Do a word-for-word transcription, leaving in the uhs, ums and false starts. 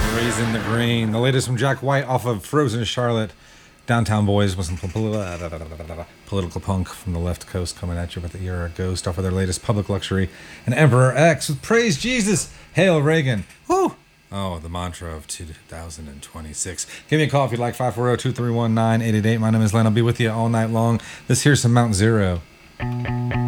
Raising the Green, the latest from Jack White off of Frozen Charlotte. Downtown Boys with some political punk from the left coast coming at you with the era Ghost off of their latest Public Luxury. And Emperor X with Praise Jesus, Hail Reagan. Woo! Oh, the mantra of two thousand twenty-six. Give me a call if you'd like, five four zero, two three one, nine eight eight eight. My name is Len. I'll be with you all night long. This here's some Mount Zero.